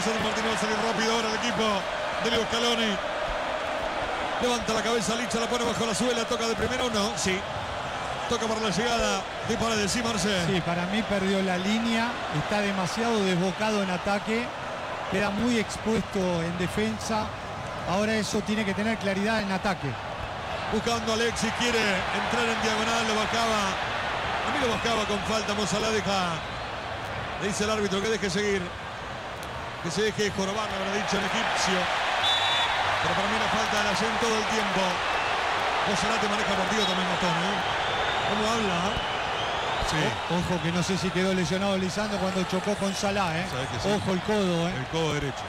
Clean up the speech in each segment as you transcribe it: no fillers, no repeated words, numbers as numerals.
Lisandro Martínez va a salir rápido ahora el equipo de Leo Scaloni. Levanta la cabeza Licha, la pone bajo la suela, toca de primero, no, sí. Toca para la llegada de Paredes, sí, Marcel. Sí, para mí perdió la línea, está demasiado desbocado en ataque, queda muy expuesto en defensa. Ahora eso tiene que tener claridad en ataque. Buscando a Alexis, quiere entrar en diagonal, lo bajaba. A mí lo bajaba con falta, Mozalá deja. Le dice el árbitro que deje seguir. Que se deje jorobar, lo habrá dicho el egipcio. Pero para mí la falta de la Gen todo el tiempo. Mozalá te maneja partido también, Gastón, ¿eh? ¿Cómo habla? Sí. Ojo que no sé si quedó lesionado Lisandro cuando chocó con Salah, ¿eh? Sí. Ojo el codo, ¿eh? El codo derecho.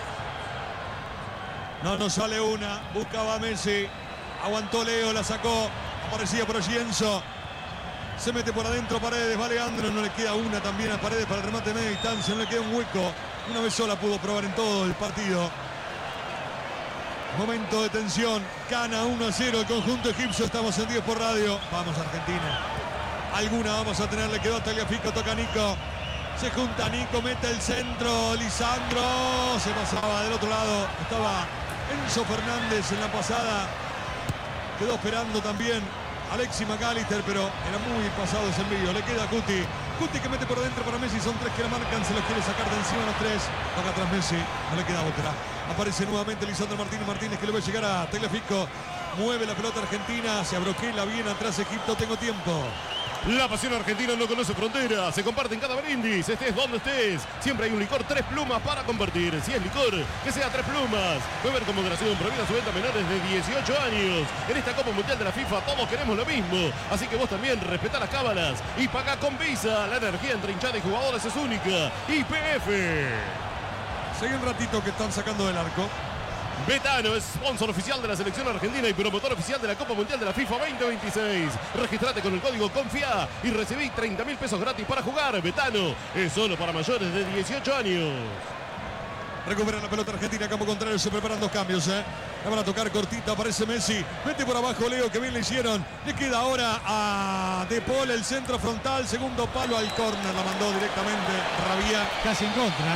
No sale una. Buscaba a Messi. Aguantó Leo, la sacó. Aparecía por allí Enzo. Se mete por adentro Paredes. Va Leandro. No le queda una también a Paredes para el remate de media distancia. No le queda un hueco. Una vez sola pudo probar en todo el partido. Momento de tensión. Gana 1-0 el conjunto egipcio. Estamos en 10 por radio. Vamos, Argentina. Alguna vamos a tener. Le quedó a Tagliafico. Toca Nico. Se junta Nico. Mete el centro. Lisandro. Se pasaba del otro lado. Estaba Enzo Fernández en la pasada. Quedó esperando también Alexis McAllister, pero era muy pasado ese envío. Le queda a Cuti. Cuti que mete por dentro para Messi. Son 3 que la marcan. Se los quiere sacar de encima los 3. Toca atrás Messi. No le queda otra. Aparece nuevamente Lisandro Martínez. Martínez que le va a llegar a Tagliafico. Mueve la pelota argentina. Se abroquela bien atrás Egipto. Tengo tiempo. La pasión argentina no conoce fronteras, se comparte en cada brindis, estés donde estés. Siempre hay un licor 3 plumas para compartir. Si es licor, que sea 3 plumas. Beber con moderación, prohibida su venta a menores de 18 años. En esta Copa Mundial de la FIFA todos queremos lo mismo. Así que vos también respetá las cábalas y paga con Visa. La energía entre hinchada y jugadores es única. YPF. Sigue un ratito que están sacando del arco. Betano es sponsor oficial de la selección argentina y promotor oficial de la Copa Mundial de la FIFA 2026. Registrate con el código CONFIA y recibí 30.000 pesos gratis para jugar. Betano es solo para mayores de 18 años. Recupera la pelota argentina, campo contrario, se preparan 2 cambios, La van a tocar cortita, aparece Messi. Mete por abajo Leo, que bien le hicieron. Le queda ahora a De Paul el centro frontal, segundo palo al córner, la mandó directamente Rabia. Casi en contra,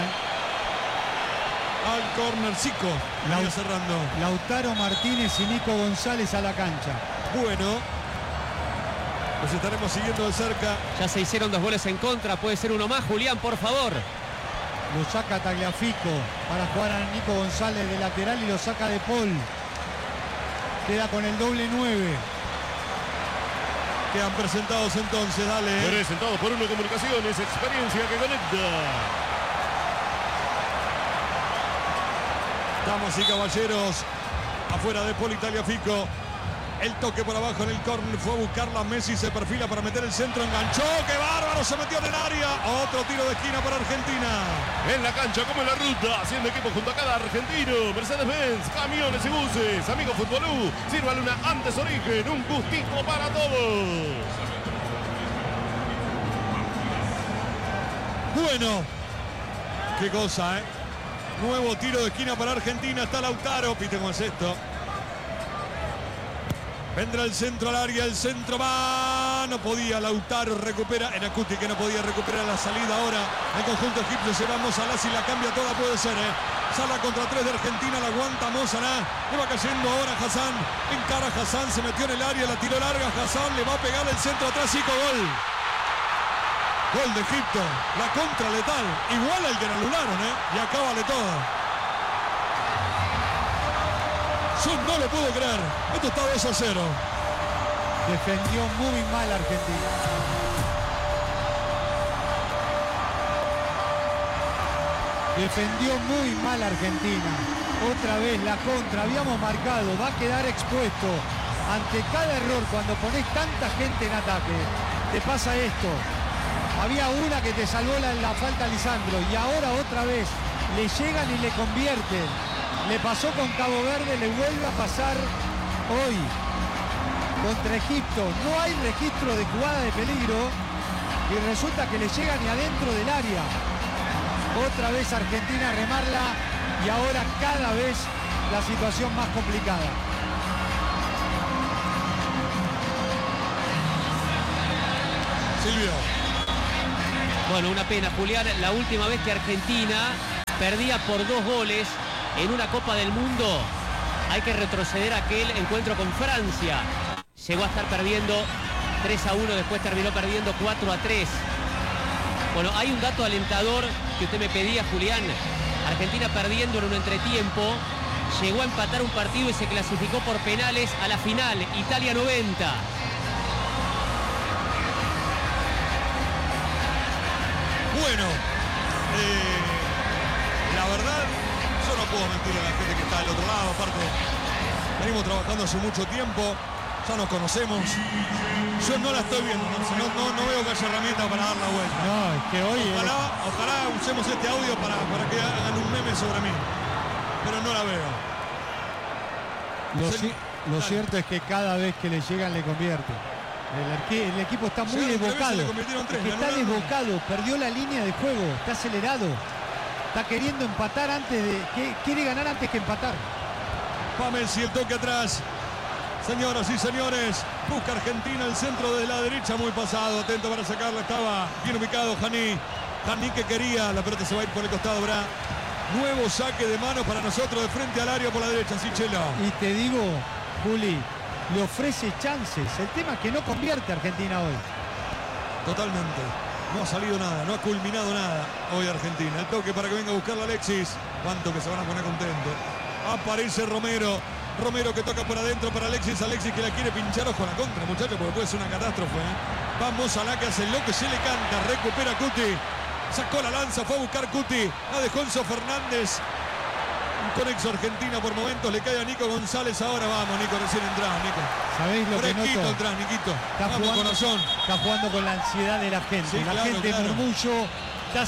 Al córner, Zico. Cerrando. Lautaro Martínez y Nico González a la cancha. Bueno, los estaremos siguiendo de cerca. Ya se hicieron 2 goles en contra. Puede ser uno más, Julián, por favor. Lo saca Tagliafico para jugar a Nico González de lateral y lo saca De Paul. Queda con el doble 9. Quedan presentados entonces, dale. Presentados por Uno Comunicaciones, experiencia que conecta. Damas y caballeros, afuera de Paul y Tagliafico. El toque por abajo en el córner, fue a buscarla Messi, se perfila para meter el centro, enganchó, ¡qué bárbaro! Se metió en el área, otro tiro de esquina para Argentina. En la cancha como en la ruta, haciendo equipo junto a cada argentino. Mercedes-Benz, camiones y buses, Amigo Futbolú, sírvale una antes origen, un gustito para todos. Bueno, qué cosa, Nuevo tiro de esquina para Argentina, está Lautaro, pite cómo es esto. Vendrá el centro al área, el centro va, no podía Lautaro, recupera, en Acuti que no podía recuperar la salida ahora. El conjunto egipcio se va Mozalá, si la cambia toda puede ser, Sala contra 3 de Argentina, la aguanta Mozalá, le va cayendo ahora Hassan, encara Hassan, se metió en el área, la tiró larga, Hassan le va a pegar el centro atrás, Zico, gol. Gol de Egipto, la contra letal, igual al que le anularon, y acá vale todo. Yo no lo puedo creer, esto está 2-0. Defendió muy mal Argentina. Defendió muy mal Argentina. Otra vez la contra, habíamos marcado, va a quedar expuesto. Ante cada error, cuando pones tanta gente en ataque, te pasa esto. Había una que te salvó la falta a Lisandro y ahora otra vez le llegan y le convierten. Le pasó con Cabo Verde, le vuelve a pasar hoy contra Egipto. No hay registro de jugada de peligro y resulta que le llegan y adentro del área. Otra vez Argentina a remarla y ahora cada vez la situación más complicada. Silvio. Bueno, una pena, Julián. La última vez que Argentina perdía por 2 goles en una Copa del Mundo. Hay que retroceder a aquel encuentro con Francia. Llegó a estar perdiendo 3-1, después terminó perdiendo 4-3. Bueno, hay un dato alentador que usted me pedía, Julián. Argentina perdiendo en un entretiempo, llegó a empatar un partido y se clasificó por penales a la final, Italia 90. Bueno, la verdad, yo no puedo mentir a la gente que está del otro lado. Aparte, venimos trabajando hace mucho tiempo, ya nos conocemos. Yo no la estoy viendo, no veo que haya herramientas para dar la vuelta. No, es que hoy... Ojalá usemos este audio para que hagan un meme sobre mí, pero no la veo. Lo cierto es que cada vez que le llegan le convierte. El equipo está muy desbocado. Está desbocado, perdió la línea de juego, está acelerado. Está queriendo empatar quiere ganar antes que empatar. Pamels y el toque atrás. Señoras y señores, busca Argentina el centro de la derecha, muy pasado, atento para sacarla, estaba bien ubicado Jani que quería, la pelota se va a ir por el costado, Bra. Nuevo saque de mano para nosotros de frente al área por la derecha, Sichelo. Y te digo, Juli, le ofrece chances, el tema es que no convierte Argentina hoy. Totalmente, no ha salido nada, no ha culminado nada hoy Argentina. El toque para que venga a buscarla Alexis, cuánto que se van a poner contentos. Aparece Romero que toca por adentro para Alexis que la quiere pinchar, ojo a la contra, muchachos, porque puede ser una catástrofe. Vamos a la que hace lo que se le canta, recupera Cuti, sacó la lanza, fue a buscar Cuti, la dejó Enzo Fernández. Un conexo Argentina por momentos, le cae a Nico González, ahora vamos, Nico, recién entrado, Nico. ¿Sabéis lo que noto? Atrás, Niquito. Está jugando con la ansiedad de la gente. Sí, la gente murmullo, está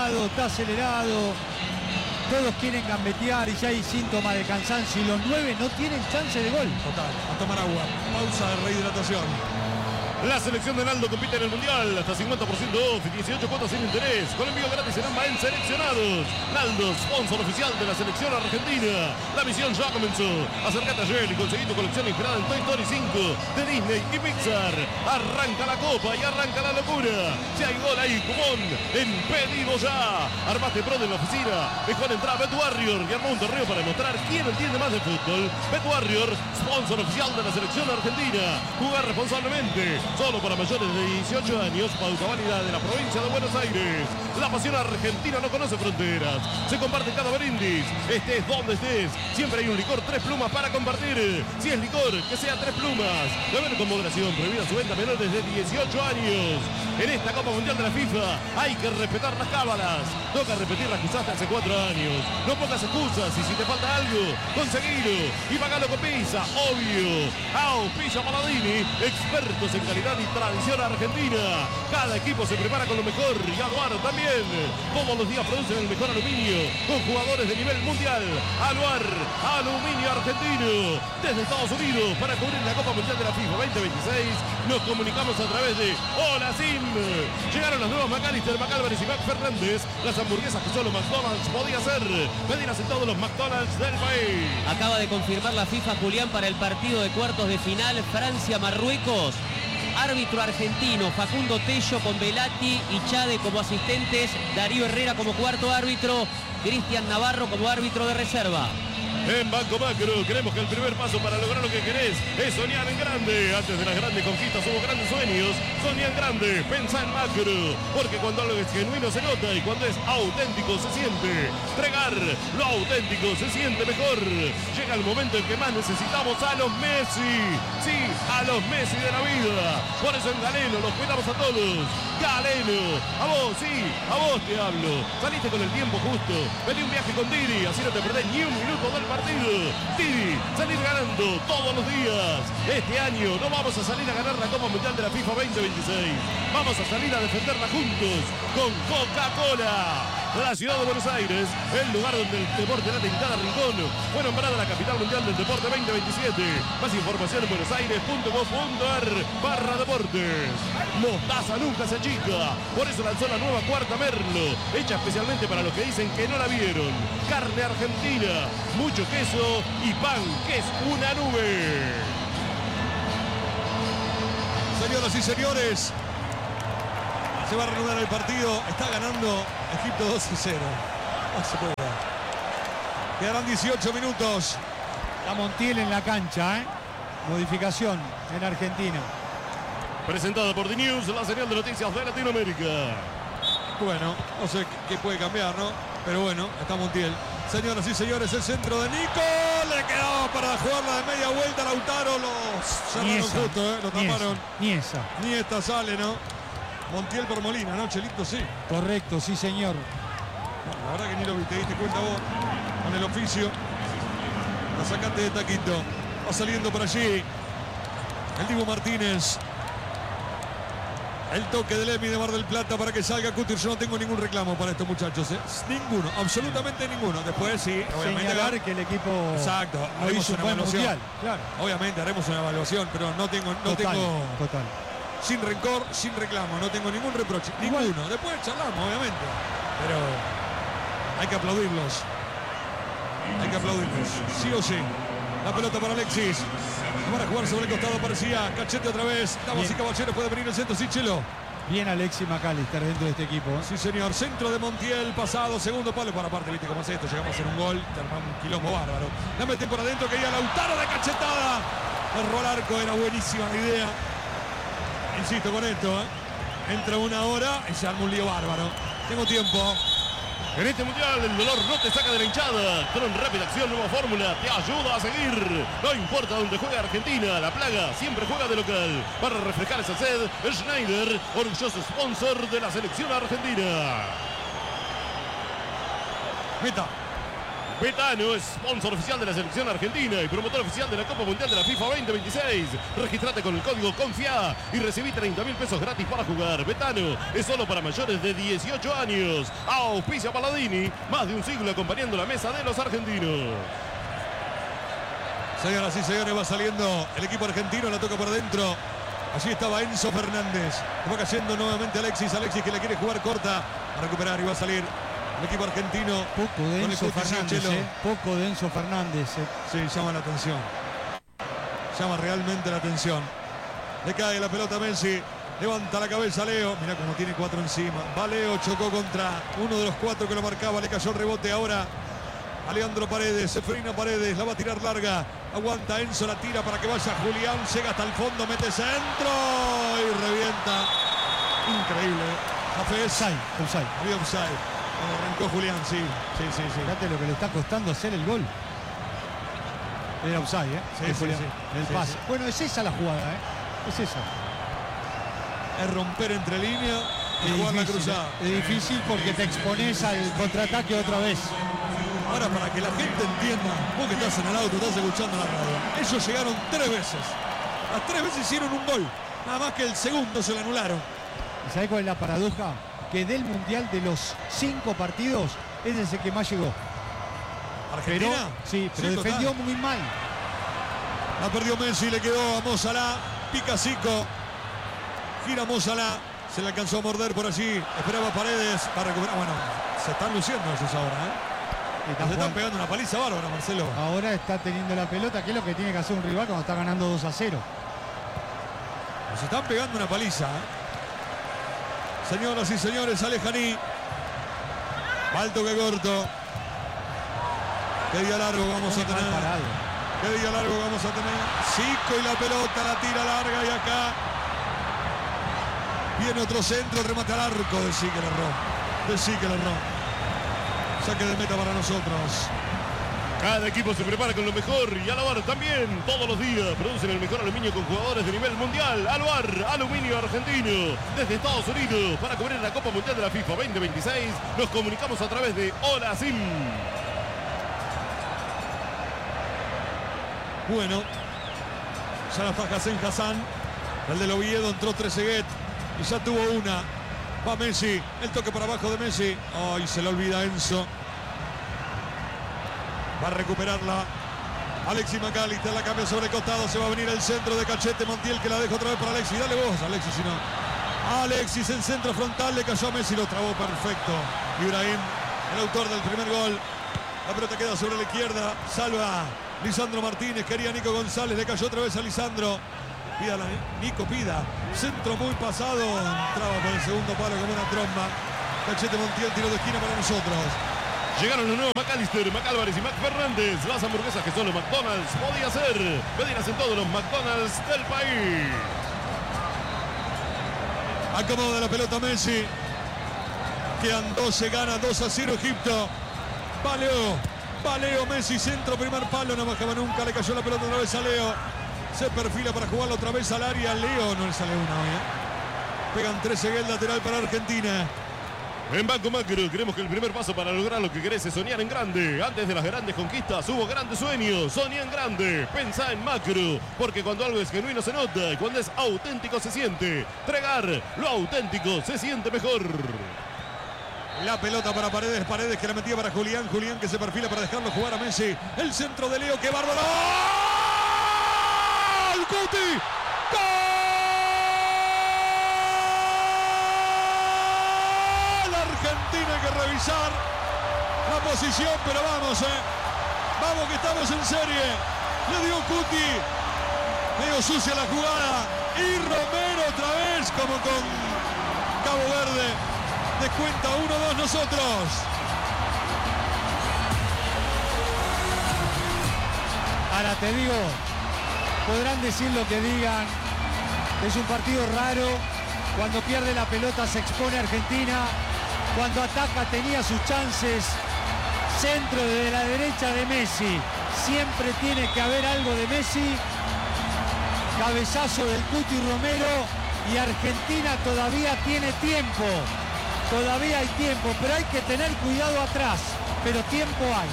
acelerado. Todos quieren gambetear y ya hay síntomas de cansancio y los 9 no tienen chance de gol. Total, a tomar agua. Pausa de rehidratación. La selección de Naldo compite en el Mundial. Hasta 50% off y 18 cuotas sin interés. Con envío gratis en Ambaen Seleccionados. Naldo, sponsor oficial de la selección argentina. La misión ya comenzó. Acércate ayer y conseguí tu colección inspirada en Toy Story 5 de Disney y Pixar. Arranca la copa y arranca la locura. Si hay gol ahí, cupón en pedido ya. Armaste Pro de la oficina. Mejor entrar a Bet Warrior y armó un torneo para demostrar quién entiende más de fútbol. Bet Warrior, sponsor oficial de la selección argentina. Jugar responsablemente. Solo para mayores de 18 años, pauta válida de la provincia de Buenos Aires. La pasión argentina no conoce fronteras. Se comparte cada brindis. Estés donde estés. Siempre hay un licor 3 plumas para compartir. Si es licor, que sea 3 plumas. Beber con moderación. Prohibida su venta a menores de 18 años. En esta Copa Mundial de la FIFA hay que respetar las cábalas. Toca repetir las que usaste hace 4 años. No pongas excusas y si te falta algo, conseguilo. Y pagalo con Pizza, obvio. Pizza Paladini, expertos en calidad y tradición argentina. Cada equipo se prepara con lo mejor y Aluar también. Todos los días producen el mejor aluminio con jugadores de nivel mundial. Aluar, aluminio argentino. Desde Estados Unidos para cubrir la Copa Mundial de la FIFA 2026 nos comunicamos a través de Hola Sim. Llegaron las nuevas McAllister, McAlvarez y Mac Fernández. Las hamburguesas que solo McDonald's podía hacer. Pedirlas en todos los McDonald's del país. Acaba de confirmar la FIFA, Julián, para el partido de cuartos de final Francia-Marruecos. Árbitro argentino, Facundo Tello con Velati y Chade como asistentes, Darío Herrera como cuarto árbitro, Cristian Navarro como árbitro de reserva. En Banco Macro queremos que el primer paso para lograr lo que querés es soñar en grande. Antes de las grandes conquistas hubo grandes sueños. Soñá en grande, pensá en macro. Porque cuando algo es genuino se nota y cuando es auténtico se siente. Entregar lo auténtico se siente mejor. Llega el momento en que más necesitamos a los Messi. Sí, a los Messi de la vida. Por eso en Galeno los cuidamos a todos. Galeno, a vos, sí, a vos te hablo. Saliste con el tiempo justo. Vení un viaje con Didi, así no te perdés ni un minuto del partido. Didi, salir ganando todos los días. Este año no vamos a salir a ganar la Copa Mundial de la FIFA 2026. Vamos a salir a defenderla juntos con Coca-Cola. La ciudad de Buenos Aires, el lugar donde el deporte late en cada rincón, fue nombrada la capital mundial del deporte 2027. Más información en buenosaires.gov.ar/deportes. Mostaza nunca se achica, por eso lanzó la nueva cuarta Merlo, hecha especialmente para los que dicen que no la vieron. Carne argentina, mucho queso y pan que es una nube. Señoras y señores, se va a reanudar el partido. Está ganando Egipto 2-0. No se puede dar. Quedarán 18 minutos. La Montiel en la cancha, ¿eh? Modificación en Argentina. Presentada por The News, la señal de noticias de Latinoamérica. Bueno, no sé qué puede cambiar, ¿no? Pero bueno, está Montiel. Señoras y señores, el centro de Nico. Le quedó para jugarla de media vuelta. Lautaro lo cerraron justo, lo taparon. Ni esa. Ni esta sale, ¿no? Montiel por Molina, ¿no, Chelito? Sí. Correcto, sí, señor. La verdad que ni lo viste, te diste cuenta vos con el oficio. La sacaste de taquito. Va saliendo por allí el Dibu Martínez. El toque del Emi de Mar del Plata para que salga Couture. Yo no tengo ningún reclamo para estos muchachos, ¿eh? Ninguno, absolutamente ninguno. Después sí, obviamente. Señalar que el equipo exacto, no haremos hizo un una buen evaluación. mundial. Claro. Obviamente haremos una evaluación, pero no tengo. Total. Sin rencor, sin reclamo, no tengo ningún reproche. Igual. Ninguno. Después charlamos, obviamente. Pero hay que aplaudirlos. Hay que aplaudirlos. Sí o sí. La pelota para Alexis. Para jugar sobre el costado parecía Cachete otra vez. Damas y caballeros, puede venir el centro. Sí, Chelo. Bien Alexis McAllister dentro de este equipo. Sí, señor. Centro de Montiel, pasado, segundo palo. Para aparte, viste cómo es esto. Llegamos a hacer un gol. Te armamos un quilombo bárbaro. La meten por adentro, que iba Lautaro de cachetada. Erró al arco, era buenísima la idea. Insisto con esto, ¿eh? Entra una hora y se arma un lío bárbaro. Tengo tiempo. En este mundial el dolor no te saca de la hinchada. Con Rápida Acción, nueva fórmula, te ayuda a seguir. No importa dónde juega Argentina, la plaga siempre juega de local. Para refrescar esa sed, Schneider, orgulloso sponsor de la selección argentina. Meta. Betano es sponsor oficial de la selección argentina y promotor oficial de la Copa Mundial de la FIFA 2026. Registrate con el código CONFIA y recibí 30.000 pesos gratis para jugar. Betano es solo para mayores de 18 años. Auspicia Paladini, más de un siglo acompañando la mesa de los argentinos. Señoras y señores, va saliendo el equipo argentino, la toca por dentro. Allí estaba Enzo Fernández. Va cayendo nuevamente Alexis. Alexis que la quiere jugar corta. A recuperar y va a salir el equipo argentino. Poco de Enzo Fernández, Poco de Enzo Fernández. Sí, llama la atención. Llama realmente la atención. Le cae la pelota a Messi. Levanta la cabeza Leo. Mirá cómo tiene 4 encima. Va Leo, chocó contra uno de los 4 que lo marcaba. Le cayó el rebote ahora a Leandro Paredes. Se frena Paredes. La va a tirar larga. Aguanta Enzo, la tira para que vaya Julián. Llega hasta el fondo, mete centro y revienta. Increíble. Offside. Había offside. Cuando arrancó Julián, sí. Fíjate lo que le está costando hacer el gol. Era offside, ¿eh? Sí, el pase. sí. Bueno, es esa la jugada, ¿eh? Es esa. Es romper entre línea y jugar la cruzada. Es difícil porque te expones al contraataque otra vez. Ahora, para que la gente entienda, vos que estás en el auto, estás escuchando la radio. Ellos llegaron 3 veces. Las 3 veces hicieron un gol. Nada más que el segundo se lo anularon. ¿Y sabés cuál es la paradoja? Que del Mundial de los 5 partidos, ese es el que más llegó. ¿Argentina? Pero defendió muy mal. La perdió Messi, le quedó a Mo Salah. Pica Zico. Gira Mo Salah. Se le alcanzó a morder por allí. Esperaba Paredes para recuperar. Bueno, se están luciendo ellos ahora, ¿eh? Se están pegando una paliza bárbara, Marcelo. Ahora está teniendo la pelota, que es lo que tiene que hacer un rival cuando está ganando 2-0. Se están pegando una paliza, ¿eh? Señoras y señores, sale Janí. Alto que corto. Qué día largo vamos a tener. Qué día largo vamos a tener. Zico y la pelota, la tira larga y acá viene otro centro, remate al arco de Ziquelerro. Saque de meta para nosotros. Cada equipo se prepara con lo mejor y Aluar también. Todos los días producen el mejor aluminio con jugadores de nivel mundial. Aluar, aluminio argentino. Desde Estados Unidos, para cubrir la Copa Mundial de la FIFA 2026, nos comunicamos a través de Hola Sim. Bueno, ya la faja Zen Hassan. El del Oviedo entró Trezeguet y ya tuvo una. Va Messi, el toque por abajo de Messi. Ay, se le olvida Enzo. Va a recuperarla Alexis McAllister, la cambia sobre el costado. Se va a venir el centro de Cachete. Montiel que la deja otra vez para Alexis. Dale vos, Alexis, si no. Alexis en centro frontal, le cayó a Messi, lo trabó perfecto. Ibrahim, el autor del primer gol. La pelota queda sobre la izquierda. Salva Lisandro Martínez. Quería Nico González, le cayó otra vez a Lisandro. Pídala, Nico, pida. Centro muy pasado. Entraba por el segundo palo como una tromba. Cachete Montiel, tiro de esquina para nosotros. Llegaron los nuevos McAllister, McAlvarez y McFernández. Las hamburguesas que solo McDonald's podía hacer. Pedirlas en todos los McDonald's del país. Acomoda la pelota Messi. Quedan 12, gana 2-0 Egipto. Leo Messi, centro, primer palo, no bajaba nunca, le cayó la pelota otra vez a Leo. Se perfila para jugarla otra vez al área. Leo no le sale una hoy. Pegan 13 el lateral para Argentina. En Banco Macro creemos que el primer paso para lograr lo que querés es soñar en grande. Antes de las grandes conquistas hubo grandes sueños. Soñá en grande, pensá en macro. Porque cuando algo es genuino se nota y cuando es auténtico se siente. Tregar, lo auténtico se siente mejor. La pelota para Paredes, Paredes que la metía para Julián, Julián que se perfila para dejarlo jugar a Messi. El centro de Leo, que bárbaro. ¡Gol! ¡Cuti! ¡Gol! Argentina hay que revisar la posición, pero vamos, vamos que estamos en serie. Le dio Cuti, medio sucia la jugada. Y Romero otra vez, como con Cabo Verde. Descuenta 1-2 nosotros. Ahora te digo, podrán decir lo que digan. Es un partido raro. Cuando pierde la pelota se expone Argentina. Cuando ataca tenía sus chances. Centro desde la derecha de Messi. Siempre tiene que haber algo de Messi. Cabezazo del Cuti Romero. Y Argentina todavía tiene tiempo. Todavía hay tiempo, pero hay que tener cuidado atrás. Pero tiempo hay.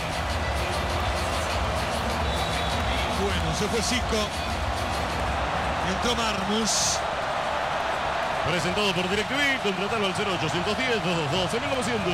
Bueno, se fue Zico. Entró Marmus. Presentado por DirecTV, contratalo al 0810 222 1900.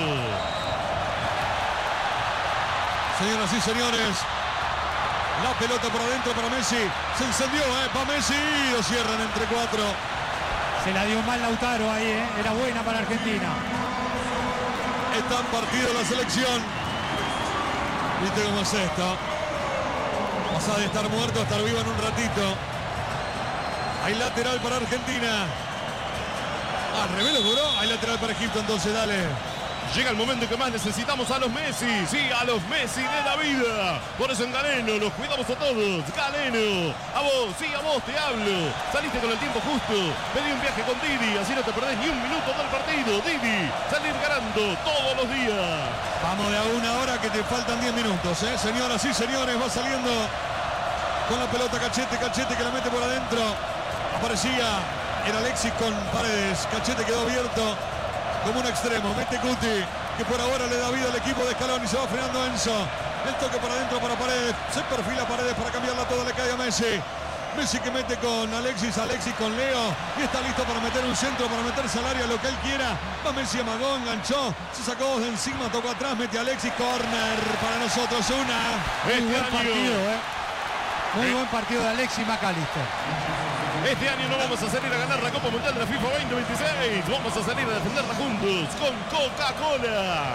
Señoras y señores, la pelota por adentro para Messi. Se encendió, va Messi. Lo cierran entre 4. Se la dio mal Lautaro ahí, era buena para Argentina. Está en partido la selección. ¿Viste cómo es esto? Pasa de estar muerto a estar vivo en un ratito. Hay lateral para Argentina. Al revés lo cobró. Hay lateral para Egipto, entonces dale. Llega el momento que más necesitamos a los Messi. Sí, a los Messi de la vida. Por eso en Galeno los cuidamos a todos. Galeno, a vos, sí, a vos te hablo. Saliste con el tiempo justo. Pedí un viaje con Didi, así no te perdés ni un minuto del partido. Didi, salir ganando todos los días. Vamos de a una hora que te faltan 10 minutos, Señoras y señores, va saliendo con la pelota Cachete que la mete por adentro. Aparecía, era Alexis con Paredes. Cachete quedó abierto como un extremo. Mete Cuti, que por ahora le da vida al equipo de Scaloni. Se va frenando Enzo. El toque por adentro para Paredes. Se perfila Paredes para cambiarla toda. Le cae a Messi. Messi que mete con Alexis. Alexis con Leo. Y está listo para meter un centro, para meterse al área, lo que él quiera. Va Messi, amagó, enganchó. Se sacó dos de encima, tocó atrás. Mete a Alexis. Corner para nosotros. Muy buen partido, Muy buen partido de Alexis McAllister. Este año no vamos a salir a ganar la Copa Mundial de la FIFA 2026. Vamos a salir a defenderla juntos con Coca-Cola.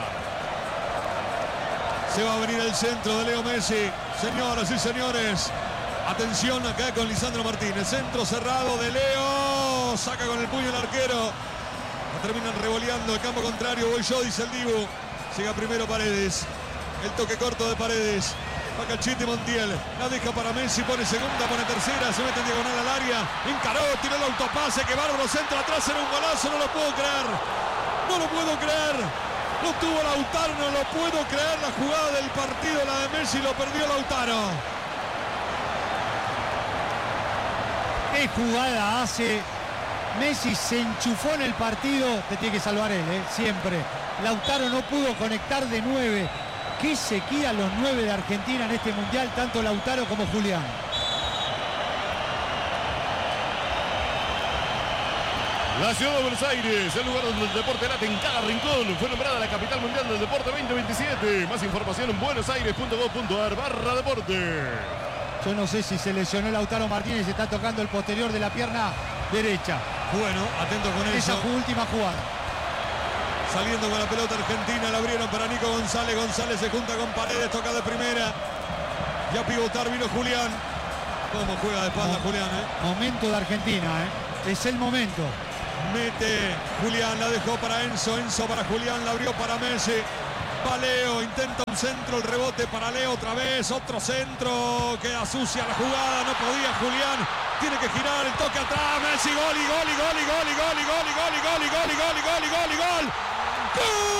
Se va a venir el centro de Leo Messi. Señoras y señores, atención acá con Lisandro Martínez. Centro cerrado de Leo. Saca con el puño el arquero. La terminan revoleando el campo contrario. Voy yo, dice el Dibu. Llega primero Paredes. El toque corto de Paredes. Va Cachete Montiel, la deja para Messi, pone segunda, pone tercera, se mete en diagonal al área, encaró, tiró el autopase, que bárbaro, centro atrás, era un golazo, no lo puedo creer, no lo puedo creer, lo tuvo Lautaro, no lo puedo creer, la jugada del partido, la de Messi, lo perdió Lautaro. ¿Qué jugada hace? Messi se enchufó en el partido, te tiene que salvar él, siempre. Lautaro no pudo conectar de 9. Qué sequía los 9 de Argentina en este mundial, tanto Lautaro como Julián. La ciudad de Buenos Aires, el lugar donde el deporte late en cada rincón. Fue nombrada la capital mundial del deporte 2027. Más información en buenosaires.gov.ar/deporte. Yo no sé si se lesionó Lautaro Martínez, está tocando el posterior de la pierna derecha. Bueno, atento con eso. Esa fue última jugada. Saliendo con la pelota Argentina, la abrieron para Nico González. González se junta con Paredes, toca de primera. Y a pivotar vino Julián. ¿Cómo juega de espalda Julián? Momento de Argentina, es el momento. Mete Julián, la dejó para Enzo. Enzo para Julián, la abrió para Messi. Va Leo, intenta un centro, el rebote para Leo otra vez, otro centro, queda sucia la jugada, no podía Julián, tiene que girar, el toque atrás, Messi, gol y gol y gol y gol y gol y gol y gol y gol y gol y gol y gol y gol y gol. ¡Gol!